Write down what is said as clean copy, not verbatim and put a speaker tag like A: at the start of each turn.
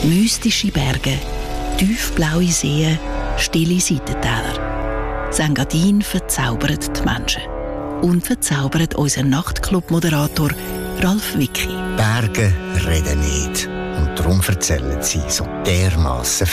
A: Mystische Berge, tiefblaue Seen, stille Seitentäler. Das Engadin verzaubert die Menschen. Und verzaubert unseren Nachtclub-Moderator Ralf Wicki.
B: Berge reden nicht. Und darum erzählen sie so dermassen